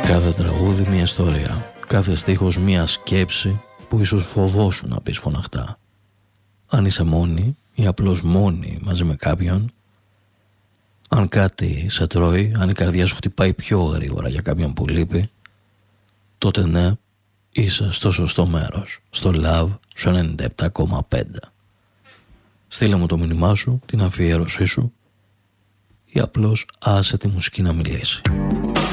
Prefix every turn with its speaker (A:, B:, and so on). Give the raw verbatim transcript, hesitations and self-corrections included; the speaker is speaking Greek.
A: Κάθε τραγούδι μια ιστορία, κάθε στίχος μια σκέψη που ίσως φοβόσουν να πεις φωναχτά. Αν είσαι μόνη ή απλώς μόνη μαζί με κάποιον, αν κάτι σε τρώει, αν η καρδιά σου χτυπάει πιο γρήγορα για κάποιον που λείπει, τότε ναι, είσαι στο σωστό μέρος, στο Love στο ενενήντα επτά κόμμα πέντε. Στείλε μου το μήνυμά σου, την αφιέρωσή σου ή απλώς άσε τη μουσική να μιλήσει.